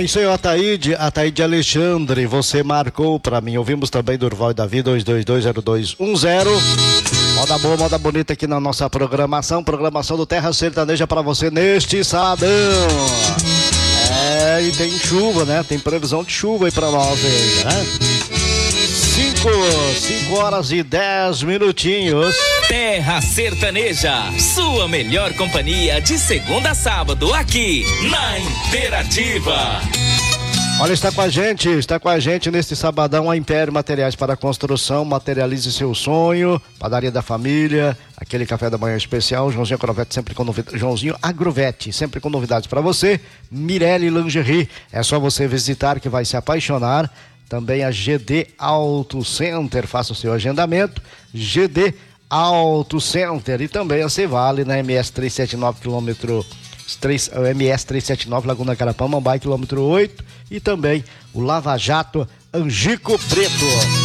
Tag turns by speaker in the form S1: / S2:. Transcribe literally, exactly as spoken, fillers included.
S1: É isso aí, Ataíde, Ataíde Alexandre, você marcou pra mim. Ouvimos também Durval e Davi, dois dois dois zero dois um zero. Moda boa, moda bonita aqui na nossa programação. Programação do Terra Sertaneja pra você neste sabadão. É, e tem chuva, né? Tem previsão de chuva aí pra nós aí, né? cinco horas e dez minutinhos.
S2: Terra Sertaneja, sua melhor companhia de segunda a sábado aqui na Interativa.
S1: Olha, está com a gente, está com a gente neste sabadão a Império Materiais para Construção. Materialize seu sonho, padaria da família, aquele café da manhã especial. Joãozinho Agrovete sempre com novidades. Joãozinho Agrovete sempre com novidades para você. Mirelle Lingerie, é só você visitar que vai se apaixonar. Também a G D Auto Center, faça o seu agendamento. G D Auto Center e também a Cevale na M S trezentos e setenta e nove, quilômetro M S trezentos e setenta e nove, Laguna Carapã, Mambai, quilômetro oito, e também o Lava Jato Angico Preto.